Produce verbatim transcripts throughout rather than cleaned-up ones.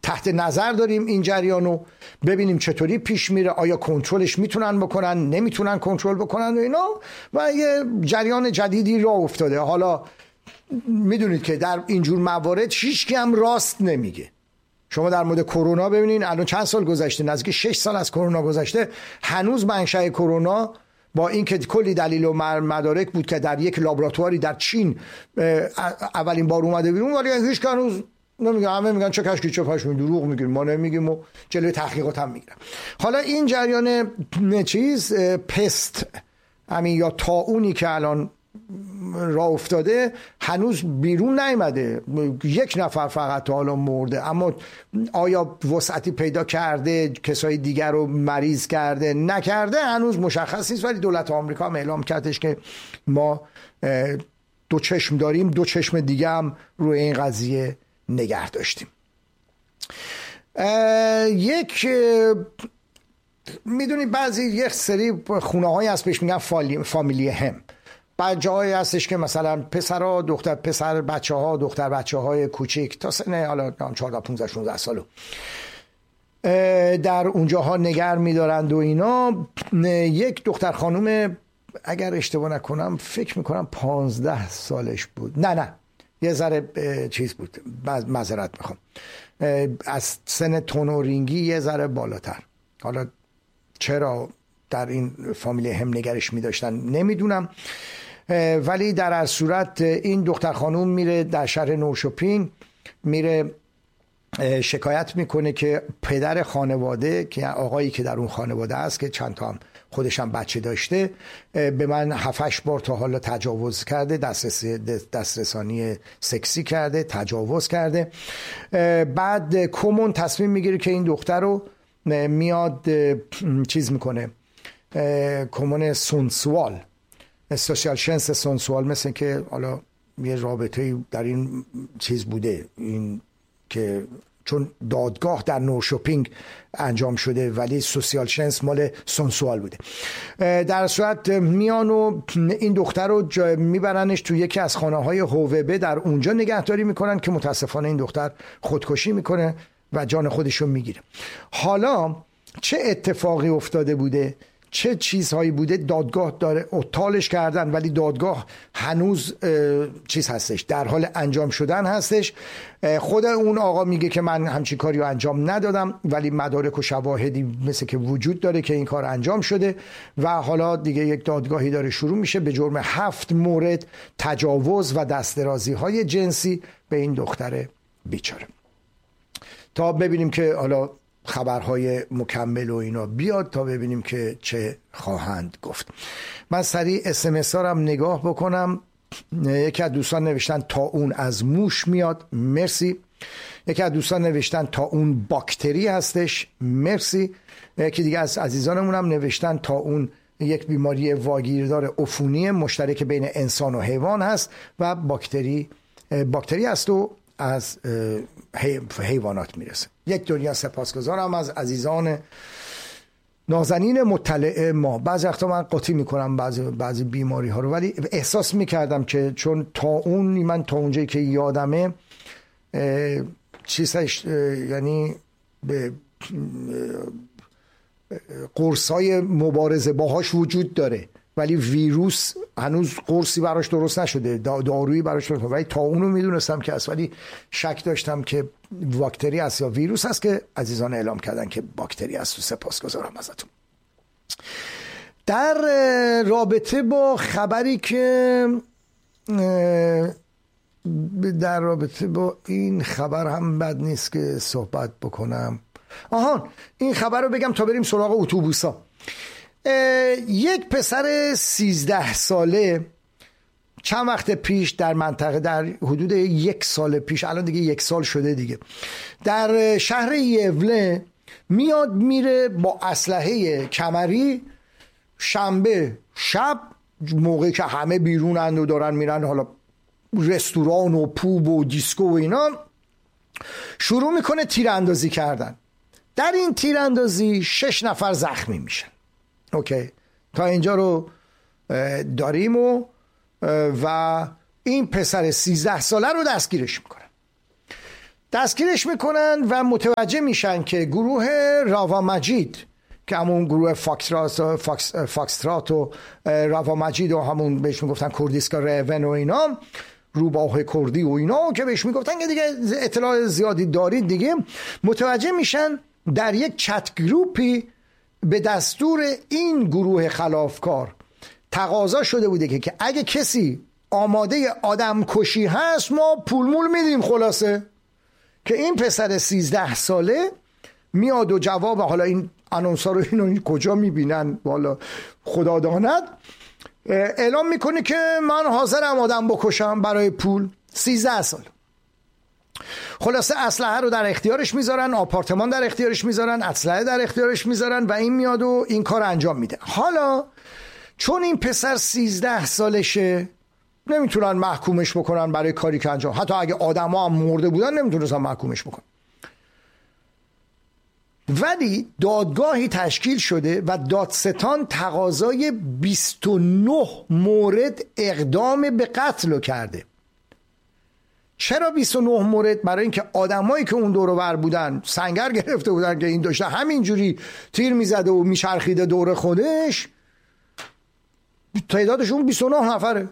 تحت نظر داریم این جریانو، ببینیم چطوری پیش میره، آیا کنترلش میتونن بکنن، نمیتونن کنترل بکنن و اینا، و یه جریان جدیدی راه افتاده. حالا میدونید که در اینجور موارد هیچ کی هم راست نمیگه. شما در مورد کرونا ببینین الان چند سال گذشته، نزدیک شش سال از کرونا گذشته، هنوز منشأ کرونا با اینکه کلی دلیل و مدارک بود که در یک لابراتواری در چین اولین بار اومده بیرون، ولی هیچ که هنوز نمیگن. همه میگن چه کشکی چه پشمی، دروغ میگیم، ما نمیگیم و جلوی تحقیقات هم میگیرن. حالا این جریان چیز پست همین یا طاعونی که الان راه افتاده هنوز بیرون نیامده، یک نفر فقط تا حالا مرده، اما آیا وسعتی پیدا کرده، کسای دیگر رو مریض کرده نکرده هنوز مشخص نیست. ولی دولت آمریکا هم اعلام کردش که ما دو چشم داریم، دو چشم دیگه هم روی این قضیه نگه داشتیم. یک میدونی بعضی یک سری خونه هایی هست بهش میگن فامیلی هم، بعد جایی هستش که مثلا پسرها دختر پسر بچه ها دختر بچه های کوچیک تا سن حالا چهارده پانزده شانزده سالو در اونجاها نگر میدارند و اینا. یک دختر خانوم اگر اشتباه نکنم فکر میکنم پانزده سالش بود، نه نه یه ذره چیز بود، معذرت میخوام، از سن تونورینگی یه ذره بالاتر. حالا چرا در این فامیلی هم نگرش میداشتن نمیدونم، ولی در هر صورت این دختر خانوم میره در شهر نورشوپینگ، میره شکایت میکنه که پدر خانواده که آقایی که در اون خانواده است که چند تا هم خودش هم بچه داشته به من هفتش بار تا حالا تجاوز کرده، دسترسی دسترسانی سکسی کرده، تجاوز کرده. بعد کمون تصمیم میگیره که این دختر رو میاد چیز میکنه، کمون سونسوال، سوشال شنس سونسوال، مثل که حالا یه رابطه در این چیز بوده، این که چون دادگاه در نورشوپینگ انجام شده ولی سوسیال شنس مال سونسوال بوده. در صورت میان و این دختر رو میبرنش تو یکی از خانه های هووبه، در اونجا نگهداری میکنن که متاسفانه این دختر خودکشی میکنه و جان خودش رو میگیره. حالا چه اتفاقی افتاده بوده، چه چیزهایی بوده، دادگاه داره اطالش کردن ولی دادگاه هنوز چیز هستش، در حال انجام شدن هستش. خود اون آقا میگه که من همچین کاری رو انجام ندادم، ولی مدارک و شواهدی مثل که وجود داره که این کار انجام شده و حالا دیگه یک دادگاهی داره شروع میشه به جرم هفت مورد تجاوز و دسترازی های جنسی به این دختر بیچاره. تا ببینیم که حالا خبرهای مکمل و اینا بیاد تا ببینیم که چه خواهند گفت. من سریع اس ام اس ها هم نگاه بکنم. یکی از دوستان نوشتن تا اون از موش میاد، مرسی. یکی از دوستان نوشتن تا اون باکتری هستش، مرسی. یکی دیگه از عزیزانمون هم نوشتن تا اون یک بیماری واگیردار عفونی مشترک بین انسان و حیوان هست و باکتری باکتری هست و از حیوانات میرسه. یک دنیا سپاسگزارم از عزیزان نازنین مطلع ما. بعضی وقتا من قاطی میکنم بعضی بعضی بیماری ها رو، ولی احساس میکردم که چون تا اون من تا اونجایی که یادمه چیزش یعنی به قرصای مبارزه باهاش وجود داره ولی ویروس هنوز قرصی براش درست نشده، دارویی براش درست نشده، ولی تا اونو میدونستم که است، ولی شک داشتم که باکتری است یا ویروس است که عزیزان اعلام کردن که باکتری است و سپاسگزارم ازتون. در رابطه با خبری که در رابطه با این خبر هم بد نیست که صحبت بکنم. آهان این خبر رو بگم تا بریم سراغ اتوبوسا. یک پسر سیزده ساله چند وقت پیش در منطقه، در حدود یک سال پیش، الان دیگه یک سال شده دیگه، در شهر یوله میاد میره با اسلحه کمری شنبه شب، موقعی که همه بیرونند و دارن میرن حالا رستوران و پوب و دیسکو و اینا، شروع میکنه تیراندازی کردن. در این تیراندازی شش نفر زخمی میشن. اوکی تا اینجا رو داریم و و این پسر سیزده ساله رو دستگیرش میکنن. دستگیرش میکنن و متوجه میشن که گروه راوا مجید که همون گروه فاکسترات و فاکس، فاکسترات و راوا مجید و همون بهش میگفتن کردیسکا ریون و اینا، روباه کردی و اینا که بهش میگفتن که دیگه اطلاع زیادی دارید دیگه، متوجه میشن در یک چت گروپی به دستور این گروه خلافکار تقاضا شده بوده که, که اگه کسی آماده آدم کشی هست ما پول مول میدیم. خلاصه که این پسر سیزده ساله میاد و جواب، حالا این آنونسا رو اینو کجا میبینن والا خدا داند، اعلام میکنه که من حاضرم آدم بکشم برای پول. سیزده سال. خلاصه اسلحه رو در اختیارش میذارن، آپارتمان در اختیارش میذارن، اسلحه در اختیارش میذارن و این میاد و این کار انجام میده. حالا چون این پسر سیزده سالشه نمیتونن محکومش بکنن برای کاری که انجام، حتی اگه آدم ها هم مرده بودن نمیتونستن محکومش بکنن. ولی دادگاهی تشکیل شده و دادستان تقاضای بیست و نه مورد اقدام به قتل رو کرده. چرا بیست و نه مورد؟ برای اینکه آدمایی که اون دور و بر بودن سنگر گرفته بودن که این داشته همینجوری تیر میزده و میچرخیده دور خودش، تعدادشون بیست و نه نفره.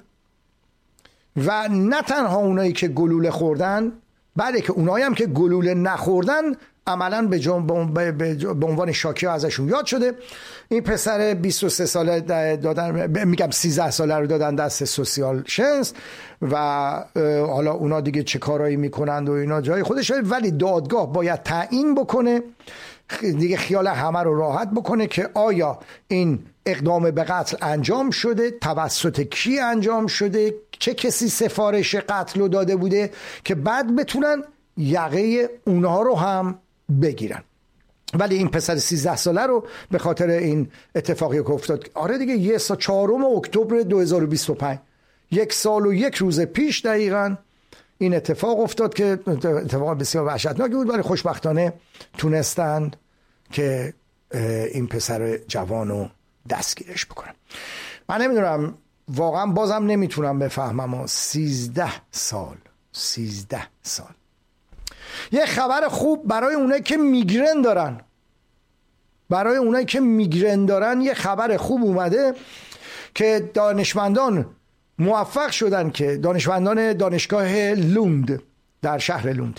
و نه تنها اونایی که گلوله خوردن، بلکه اونایی هم که گلوله نخوردن عملاً به, به عنوان شاکی ازشون یاد شده. این پسر بیست و سه ساله دادن، میگم سیزده ساله رو دادن دست سوسیال شنس و حالا اونا دیگه چه کارایی میکنند و اینا جای خودشه، ولی دادگاه باید تعیین بکنه دیگه، خیال همه رو راحت بکنه که آیا این اقدام به قتل انجام شده، توسط کی انجام شده، چه کسی سفارش قتل رو داده بوده، که بعد بتونن یقه اونها رو هم بگیرن. ولی این پسر سیزده ساله رو به خاطر این اتفاقی که افتاد، آره دیگه، یه سال چهارم اکتبر دو هزار و بیست و پنج، یک سال و یک روز پیش دقیقاً این اتفاق افتاد که اتفاق بسیار وحشتناکی بود، ولی خوشبختانه تونستند که این پسر جوان رو دستگیرش بکنن. من نمیدونم واقعا، بازم نمیتونم بفهمم و سیزده سال سیزده سال. یه خبر خوب برای اونایی که میگرن دارن، برای اونایی که میگرن دارن یه خبر خوب اومده که دانشمندان موفق شدن که دانشمندان دانشگاه لوند در شهر لوند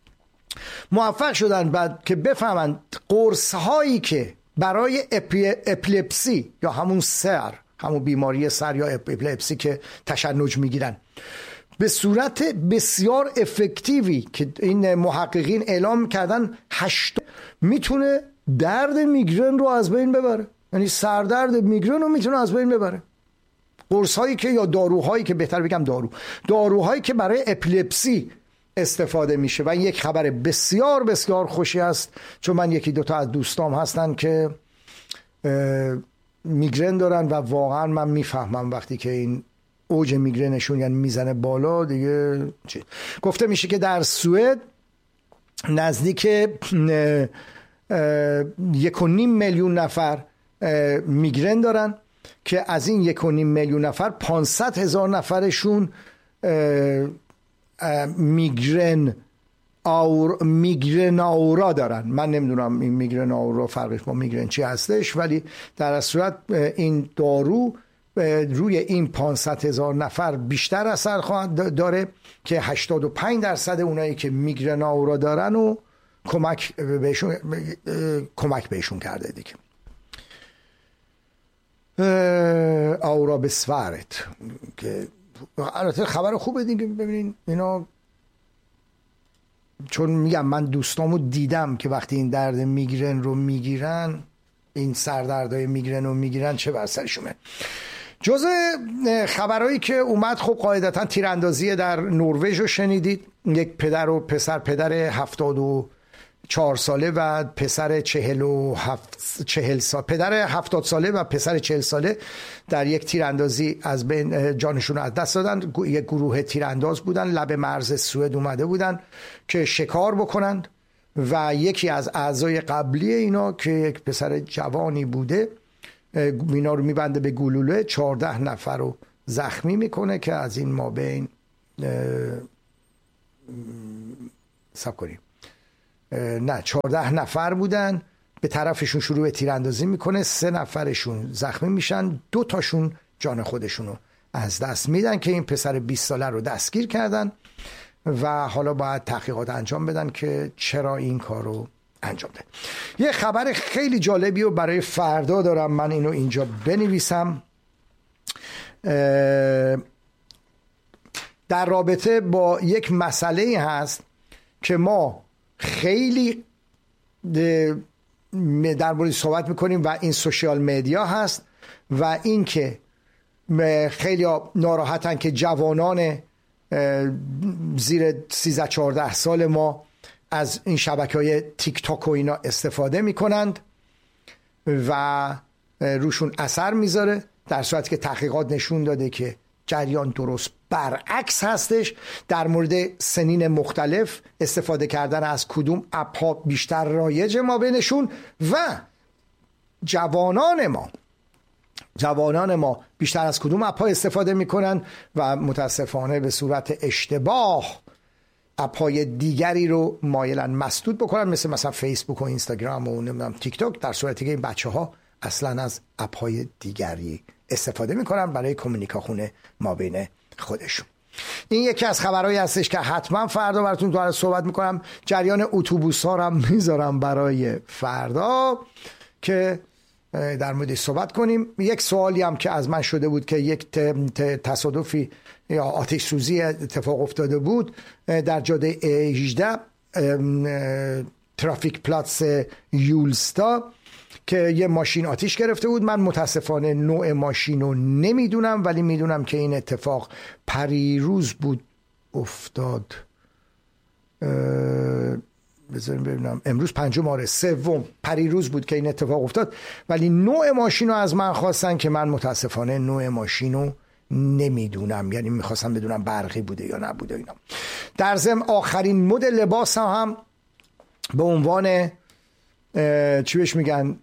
موفق شدن بعد که بفهمند قرص هایی که برای اپی... اپیلپسی یا همون سر، همون بیماری سر یا اپیلپسی که تشنج میگیرن، به صورت بسیار افکتیوی که این محققین اعلام کردن هشت میتونه درد میگرن رو از بین ببره. یعنی سردرد میگرن رو میتونه از بین ببره. قرص هایی که یا داروهایی که بهتر بگم دارو داروهایی که برای اپیلپسی استفاده میشه. و این یک خبر بسیار بسیار خوشی است، چون من یکی دوتا از دوستام هستن که میگرن دارن و واقعا من میفهمم وقتی که این اوج میگرنشون یعنی میزنه بالا دیگه. چی؟ گفته میشه که در سوئد نزدیک یک و نیم میلیون نفر میگرن دارن که از این یک و نیم میلیون نفر پانصد هزار نفرشون میگرن آور میگرن آورا دارن. من نمیدونم این میگرن آورا فرقش با میگرن چی هستش، ولی در صورت این دارو روی این پانصد هزار نفر بیشتر اثر خواهد داره که هشتاد و پنج درصد اونایی که میگرن آورا دارن و کمک بهشون کمک بهشون کرده دیگه. آورا بسوارت که البته خبر خوبه دیگه. ببینین اینا، چون میگم من دوستامو دیدم که وقتی این درد میگرن رو میگیرن، این سردردهای میگرن رو میگیرن، چه بر سرشونه. جزء خبرهایی که اومد خب قاعدتا تیراندازی در نروژ رو شنیدید. یک پدر و پسر، پدر هفتاد و چهار ساله و پسر چهل و هفت چهل سال، پدر هفتاد ساله و پسر چهل ساله در یک تیراندازی از بین جانشون رو از دست دادن. یک گروه تیرانداز بودن، لب مرز سوئد اومده بودن که شکار بکنند و یکی از اعضای قبلی اینا که یک پسر جوانی بوده اینا رو میبنده به گلوله، چهارده نفر رو زخمی میکنه که از این مابین حساب کنیم نه چهارده نفر بودن، به طرفشون شروع به تیراندازی میکنه، سه نفرشون زخمی میشن، دو تاشون جان خودشونو از دست میدن که این پسر بیست ساله رو دستگیر کردن و حالا باید تحقیقات انجام بدن که چرا این کار رو انجام ده. یه خبر خیلی جالبی رو برای فردا دارم، من اینو اینجا بنویسم. در رابطه با یک مسئله هست که ما خیلی در موردش صحبت میکنیم و این سوشیال مدیا هست و این که خیلی ناراحتن که جوانان زیر سیزده چهارده سال ما از این شبکه‌های تیک تاک و اینا استفاده میکنند و روشون اثر میذاره، در صورتی که تحقیقات نشون داده که جریان درست برعکس هستش. در مورد سنین مختلف استفاده کردن از کدوم اپ ها بیشتر رایج ما بینشون و جوانان ما جوانان ما بیشتر از کدوم اپ ها استفاده میکنن و متاسفانه به صورت اشتباه اپ های دیگری رو مایلن مسدود بکنن، مثل مثلا فیسبوک و اینستاگرام و نمیدونم تیک تاک، در صورتی که این بچه ها اصلا از اپ های دیگری استفاده میکنن برای کمیونیکاسیون ما بین خودشون. این یکی از خبرهایی هستش که حتما فردا براتون دوباره صحبت میکنم. جریان اتوبوس ها رو هم میذارم برای فردا که در موردش صحبت کنیم. یک سوالی هم که از من شده بود که یک تصادفی یا آتش سوزی اتفاق افتاده بود در جاده هجده ترافیک پلاتس یولستا که یه ماشین آتیش گرفته بود. من متاسفانه نوع ماشین رو نمیدونم، ولی میدونم که این اتفاق پریروز بود افتاد. بذاریم ببینم، امروز پنجم آره سوم پریروز بود که این اتفاق افتاد، ولی نوع ماشین رو از من خواستن که من متاسفانه نوع ماشین رو نمیدونم، یعنی میخواستم بدونم برقی بوده یا نبوده اینا. در ضمن آخرین مد لباس هم به عنوان چی بهش میگن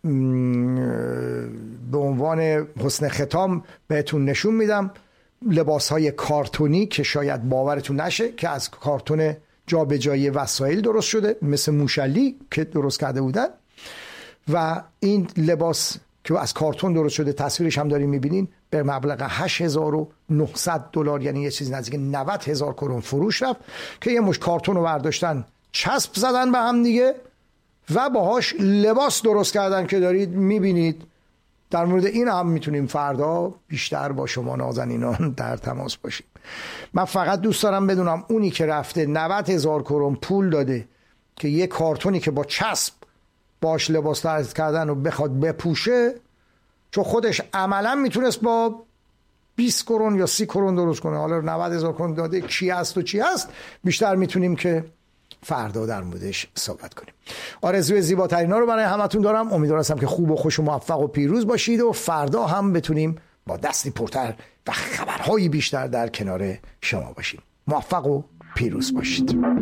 به عنوان حسن ختام بهتون نشون میدم. لباس های کارتونی که شاید باورتون نشه که از کارتون جابجایی وسایل درست شده، مثل موشلی که درست کرده بودن و این لباس که از کارتون درست شده تصویرش هم دارین میبینین به مبلغ هشت هزار و نهصد دلار، یعنی یه چیزی نزدیک نود هزار کرون فروش رفت که یه مش کارتون رو برداشتن چسب زدن به هم دیگه و باهاش لباس درست کردن که دارید میبینید. در مورد این هم میتونیم فردا بیشتر با شما نازنینان در تماس باشیم. من فقط دوست دارم بدونم اونی که رفته نود هزار کرون پول داده که یه کارتونی که با چسب باش لباس درست کردن و بخواد بپوشه، چون خودش عملا میتونست با بیست کرون یا سی کرون درست کنه، حالا نود هزار کرون داده چی هست و چی هست بیشتر میتونیم که فردا در موردش صحبت کنیم. آرزوی زیباترین ها رو برای همتون دارم. امیدوارم که خوب و خوش و موفق و پیروز باشید و فردا هم بتونیم با دستی پرتر و خبرهایی بیشتر در کنار شما باشیم. موفق و پیروز باشید.